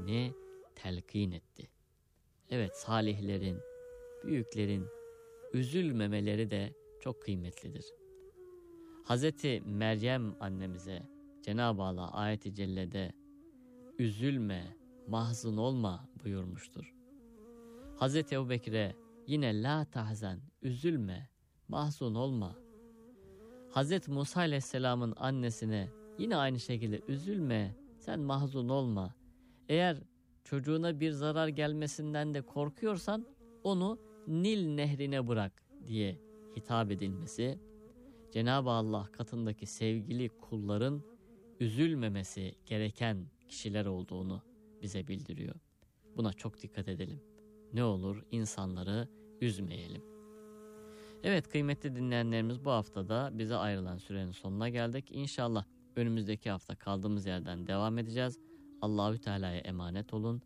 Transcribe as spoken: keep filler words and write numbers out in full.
etmelerini telkin etti. Evet, salihlerin, büyüklerin üzülmemeleri de çok kıymetlidir. Hazreti Meryem annemize Cenab-ı Allah ayet-i cellede üzülme, mahzun olma buyurmuştur. Hazreti Ebubekir'e yine la tahzen, üzülme, mahzun olma. Hazreti Musa Aleyhisselam'ın annesine yine aynı şekilde üzülme, sen mahzun olma. Eğer çocuğuna bir zarar gelmesinden de korkuyorsan onu Nil nehrine bırak diye hitap edilmesi, Cenab-ı Allah katındaki sevgili kulların üzülmemesi gereken kişiler olduğunu bize bildiriyor. Buna çok dikkat edelim. Ne olur insanları üzmeyelim. Evet kıymetli dinleyenlerimiz, bu haftada bize ayrılan sürenin sonuna geldik. İnşallah önümüzdeki hafta kaldığımız yerden devam edeceğiz. Allahü Teala'ya emanet olun.